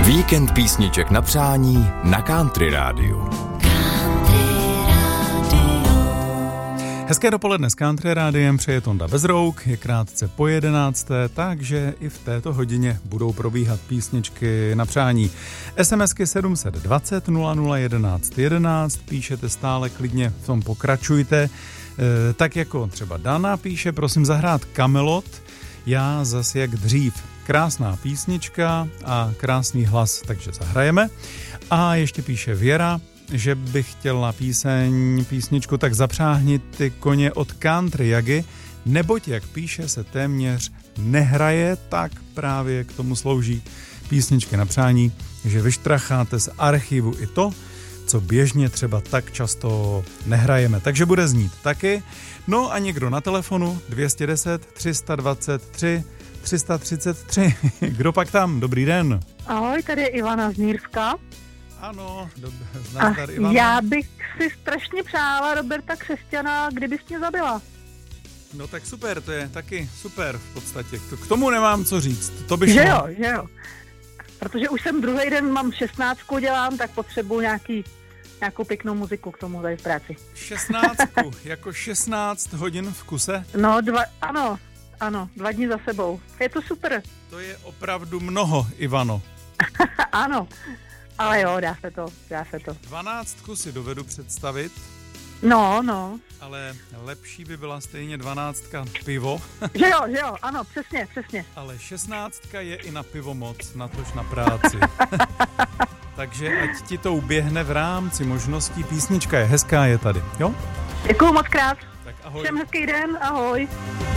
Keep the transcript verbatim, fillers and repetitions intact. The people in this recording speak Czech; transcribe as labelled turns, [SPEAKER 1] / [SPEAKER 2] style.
[SPEAKER 1] Víkend písniček na přání na Country Rádiu.
[SPEAKER 2] Hezké dopoledne s Country Rádiem přeje Tonda Bezrouk, je krátce po jedenácté, takže i v této hodině budou probíhat písničky na přání. SMSky sedm set dvacet nula nula jedenáct jedenáct, píšete stále klidně, v tom pokračujte. E, tak jako třeba Dana píše, prosím zahrát Kamelot, já zas jak dřív. Krásná písnička a krásný hlas, takže zahrajeme. A ještě píše Věra, že bych chtěla píseň, písničku, tak zapřáhni ty koně od Country Jagy, neboť, jak píše, se téměř nehraje, tak právě k tomu slouží písničky na přání, že vyštracháte z archivu i to, co běžně třeba tak často nehrajeme. Takže bude znít taky. No a někdo na telefonu dvě stě deset tři dvacet tři tři třicet tři. Kdo pak tam? Dobrý den.
[SPEAKER 3] Ahoj, tady je Ivana z Nýrska.
[SPEAKER 2] Ano, dob- znám tady Ivana.
[SPEAKER 3] Já bych si strašně přála Roberta Křesťana, kdybys mě zabila.
[SPEAKER 2] No tak super, to je taky super v podstatě. K tomu nemám co říct. To by šlo.
[SPEAKER 3] Že jo, že jo. Protože už jsem druhý den, mám šestnáctku dělám, tak potřebuji nějaký, nějakou pěknou muziku k tomu tady v práci.
[SPEAKER 2] šestnáctku, jako šestnáct hodin v kuse?
[SPEAKER 3] No, dva, ano, ano, dva dny za sebou. Je to super.
[SPEAKER 2] To je opravdu mnoho, Ivano.
[SPEAKER 3] Ano, ale jo, dá se to, dá se to.
[SPEAKER 2] Dvanáctku si dovedu představit.
[SPEAKER 3] No, no.
[SPEAKER 2] Ale lepší by byla stejně dvanáctka pivo.
[SPEAKER 3] Že jo, že jo, ano, přesně, přesně.
[SPEAKER 2] Ale šestnáctka je i na pivo moc, natož na práci. Takže ať ti to uběhne v rámci možností. Písnička je hezká, je tady, jo?
[SPEAKER 3] Děkuju moc krát.
[SPEAKER 2] Tak ahoj.
[SPEAKER 3] Všem hezký den, ahoj.